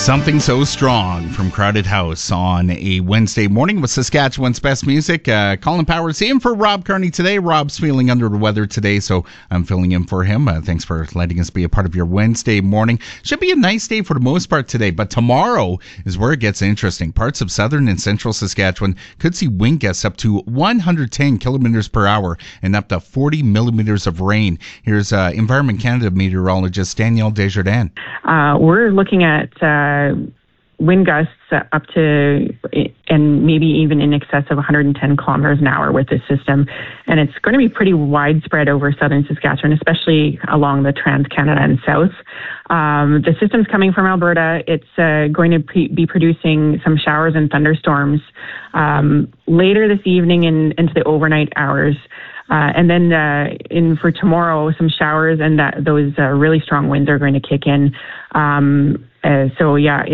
Something So Strong from Crowded House on a Wednesday morning with Saskatchewan's best music. Colin Powers in for Rob Kearney today. Rob's feeling under the weather today, so I'm filling in for him. Thanks for letting us be a part of your Wednesday morning. Should be a nice day for the most part today, but tomorrow is where it gets interesting. Parts of southern and central Saskatchewan could see wind gusts up to 110 kilometers per hour and up to 40 millimeters of rain. Here's Environment Canada meteorologist Danielle Desjardins. We're looking at wind gusts up to and maybe even in excess of 110 kilometers an hour with this system. And it's going to be pretty widespread over southern Saskatchewan, especially along the Trans-Canada and south. The system's coming from Alberta. It's going to be producing some showers and thunderstorms later this evening and into the overnight hours. And then for tomorrow, some showers and those really strong winds are going to kick in. So, yeah,